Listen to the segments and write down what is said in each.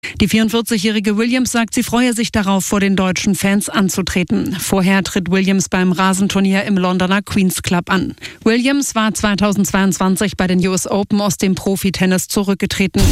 Die 44-jährige Williams sagt, sie freue sich darauf, vor den deutschen Fans anzutreten. Vorher tritt Williams beim Rasenturnier im Londoner Queen's Club an. Williams war 2022 bei den US Open aus dem Profitennis zurückgetreten.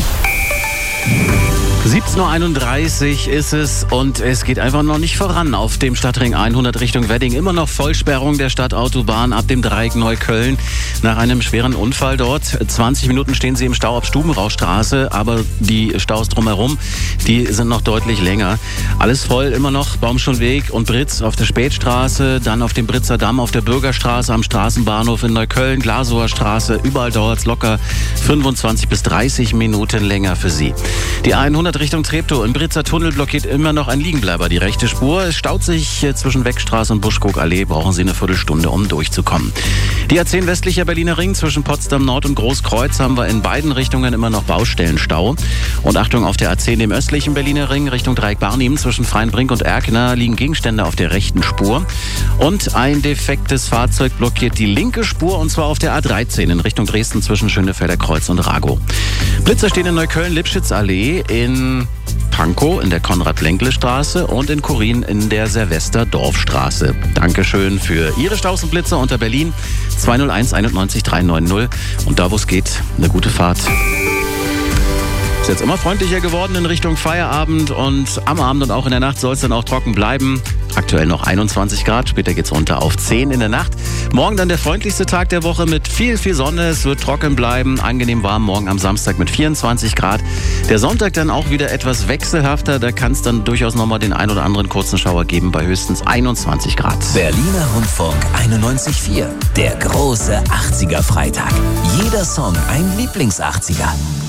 17.31 Uhr ist es und es geht einfach noch nicht voran auf dem Stadtring 100 Richtung Wedding. Immer noch Vollsperrung der Stadtautobahn ab dem Dreieck Neukölln nach einem schweren Unfall dort. 20 Minuten stehen sie im Stau ab Stubenraustraße, aber die Staus drumherum, die sind noch deutlich länger. Alles voll, immer noch Baumschulweg und Britz auf der Spätstraße, dann auf dem Britzer Damm, auf der Bürgerstraße, am Straßenbahnhof in Neukölln, Glasower Straße. Überall dauert es locker 25 bis 30 Minuten länger für Sie. Die 100 Richtung Treptow im Britzer Tunnel blockiert immer noch ein Liegenbleiber die rechte Spur. Es staut sich zwischen Weckstraße und Buschkogallee. Brauchen Sie eine Viertelstunde, um durchzukommen. Die A10 westlicher Berliner Ring zwischen Potsdam Nord und Großkreuz haben wir in beiden Richtungen immer noch Baustellenstau. Und Achtung, auf der A10 im östlichen Berliner Ring Richtung Dreieck Barnim zwischen Freienbrink und Erkner liegen Gegenstände auf der rechten Spur. Und ein defektes Fahrzeug blockiert die linke Spur und zwar auf der A13 in Richtung Dresden zwischen Schönefelder Kreuz und Ragow. Blitzer stehen in Neukölln-Lipschitz-Allee, in Pankow in der Konrad-Lenkle-Straße und in Korin in der Silvester-Dorfstraße. Dankeschön für Ihre Staus und Blitzer unter Berlin 201 91 390 und da, wo es geht, eine gute Fahrt. Ist jetzt immer freundlicher geworden in Richtung Feierabend und am Abend und auch in der Nacht soll es dann auch trocken bleiben. Aktuell noch 21 Grad, später geht es runter auf 10 in der Nacht. Morgen dann der freundlichste Tag der Woche mit viel Sonne. Es wird trocken bleiben, angenehm warm morgen am Samstag mit 24 Grad. Der Sonntag dann auch wieder etwas wechselhafter. Da kann es dann durchaus nochmal den ein oder anderen kurzen Schauer geben bei höchstens 21 Grad. Berliner Rundfunk 91.4, der große 80er Freitag. Jeder Song ein Lieblings-80er.